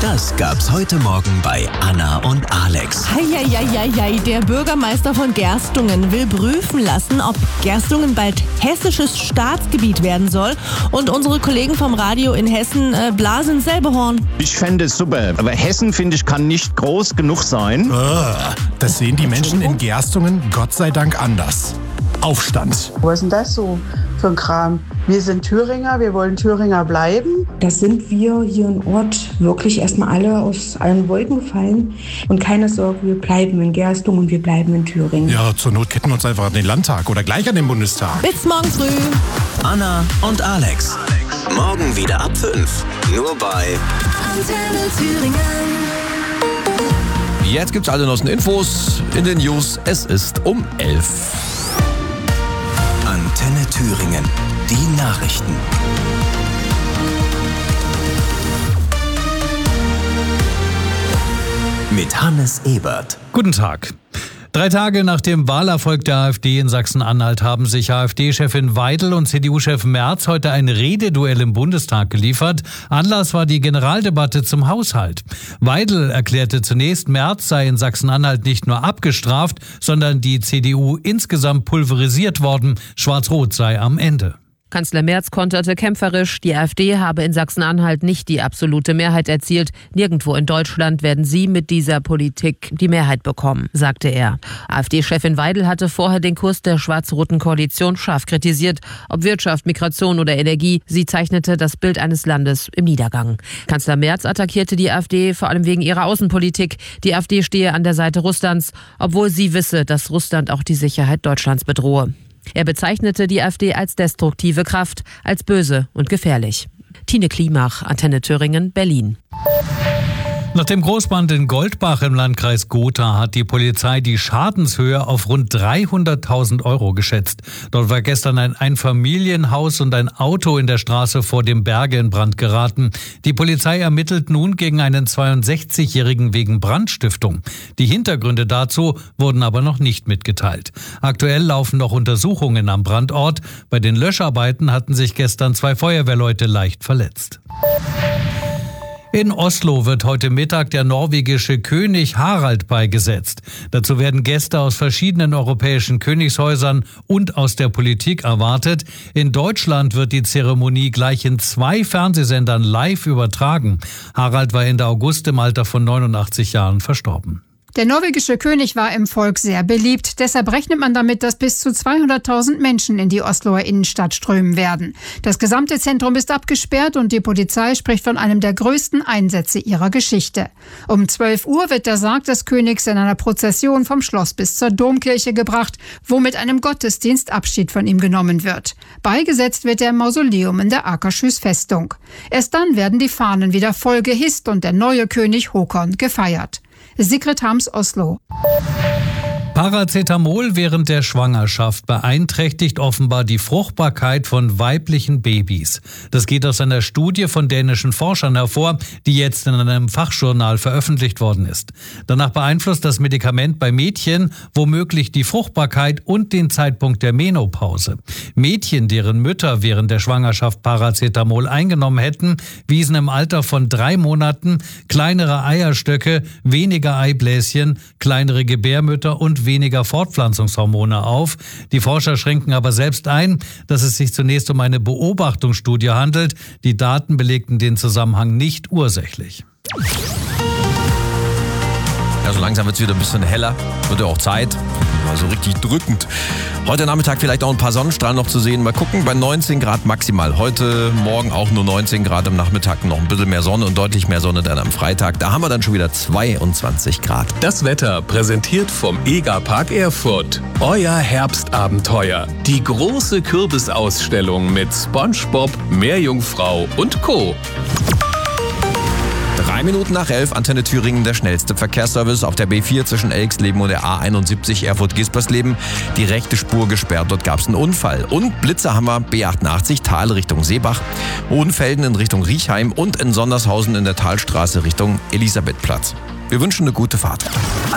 Das gab's heute Morgen bei Anna und Alex. Heieieiei, der Bürgermeister von Gerstungen will prüfen lassen, ob Gerstungen bald hessisches Staatsgebiet werden soll. Und unsere Kollegen vom Radio in Hessen blasen selbe Horn. Ich fände es super, aber Hessen, finde ich, kann nicht groß genug sein. Das sehen die Menschen in Gerstungen Gott sei Dank anders. Aufstand. Was ist denn das so für ein Kram? Wir sind Thüringer, wir wollen Thüringer bleiben. Das sind wir hier im Ort wirklich erstmal alle aus allen Wolken gefallen. Und keine Sorge, wir bleiben in Gerstungen und wir bleiben in Thüringen. Ja, zur Not ketten wir uns einfach an den Landtag oder gleich an den Bundestag. Bis morgen früh. Anna und Alex. Morgen wieder ab 5. Nur bei Antenne Thüringen. Jetzt gibt's alle neuesten Infos in den News. Es ist um 11. Antenne Thüringen. Die Nachrichten. Mit Hannes Ebert. Guten Tag. 3 Tage nach dem Wahlerfolg der AfD in Sachsen-Anhalt haben sich AfD-Chefin Weidel und CDU-Chef Merz heute ein Rededuell im Bundestag geliefert. Anlass war die Generaldebatte zum Haushalt. Weidel erklärte zunächst, Merz sei in Sachsen-Anhalt nicht nur abgestraft, sondern die CDU insgesamt pulverisiert worden. Schwarz-Rot sei am Ende. Kanzler Merz konterte kämpferisch, die AfD habe in Sachsen-Anhalt nicht die absolute Mehrheit erzielt. Nirgendwo in Deutschland werden sie mit dieser Politik die Mehrheit bekommen, sagte er. AfD-Chefin Weidel hatte vorher den Kurs der schwarz-roten Koalition scharf kritisiert. Ob Wirtschaft, Migration oder Energie, sie zeichnete das Bild eines Landes im Niedergang. Kanzler Merz attackierte die AfD vor allem wegen ihrer Außenpolitik. Die AfD stehe an der Seite Russlands, obwohl sie wisse, dass Russland auch die Sicherheit Deutschlands bedrohe. Er bezeichnete die AfD als destruktive Kraft, als böse und gefährlich. Tine Klimach, Antenne Thüringen, Berlin. Nach dem Großbrand in Goldbach im Landkreis Gotha hat die Polizei die Schadenshöhe auf rund 300.000 € geschätzt. Dort war gestern ein Einfamilienhaus und ein Auto in der Straße vor dem Berge in Brand geraten. Die Polizei ermittelt nun gegen einen 62-Jährigen wegen Brandstiftung. Die Hintergründe dazu wurden aber noch nicht mitgeteilt. Aktuell laufen noch Untersuchungen am Brandort. Bei den Löscharbeiten hatten sich gestern 2 Feuerwehrleute leicht verletzt. In Oslo wird heute Mittag der norwegische König Harald beigesetzt. Dazu werden Gäste aus verschiedenen europäischen Königshäusern und aus der Politik erwartet. In Deutschland wird die Zeremonie gleich in 2 Fernsehsendern live übertragen. Harald war Ende August im Alter von 89 Jahren verstorben. Der norwegische König war im Volk sehr beliebt. Deshalb rechnet man damit, dass bis zu 200.000 Menschen in die Osloer Innenstadt strömen werden. Das gesamte Zentrum ist abgesperrt und die Polizei spricht von einem der größten Einsätze ihrer Geschichte. Um 12 Uhr wird der Sarg des Königs in einer Prozession vom Schloss bis zur Domkirche gebracht, wo mit einem Gottesdienst Abschied von ihm genommen wird. Beigesetzt wird er im Mausoleum in der Akershus Festung. Erst dann werden die Fahnen wieder voll gehisst und der neue König Håkon gefeiert. Sigrid Harms, Oslo. Paracetamol während der Schwangerschaft beeinträchtigt offenbar die Fruchtbarkeit von weiblichen Babys. Das geht aus einer Studie von dänischen Forschern hervor, die jetzt in einem Fachjournal veröffentlicht worden ist. Danach beeinflusst das Medikament bei Mädchen womöglich die Fruchtbarkeit und den Zeitpunkt der Menopause. Mädchen, deren Mütter während der Schwangerschaft Paracetamol eingenommen hätten, wiesen im Alter von 3 Monaten kleinere Eierstöcke, weniger Eibläschen, kleinere Gebärmütter und weniger Fortpflanzungshormone auf. Die Forscher schränken aber selbst ein, dass es sich zunächst um eine Beobachtungsstudie handelt. Die Daten belegten den Zusammenhang nicht ursächlich. Ja, so langsam wird es wieder ein bisschen heller. Wird ja auch Zeit. Also richtig drückend. Heute Nachmittag vielleicht auch ein paar Sonnenstrahlen noch zu sehen. Mal gucken, bei 19 Grad maximal. Heute Morgen auch nur 19 Grad, am Nachmittag noch ein bisschen mehr Sonne und deutlich mehr Sonne dann am Freitag. Da haben wir dann schon wieder 22 Grad. Das Wetter präsentiert vom EGA-Park Erfurt. Euer Herbstabenteuer. Die große Kürbisausstellung mit SpongeBob, Meerjungfrau und Co. 3 Minuten nach 11, Antenne Thüringen, der schnellste Verkehrsservice auf der B4 zwischen Elxleben und der A71 Erfurt-Gispersleben. Die rechte Spur gesperrt, dort gab es einen Unfall. Und Blitzer haben wir B88 Tal Richtung Seebach, Hohenfelden in Richtung Riechheim und in Sondershausen in der Talstraße Richtung Elisabethplatz. Wir wünschen eine gute Fahrt.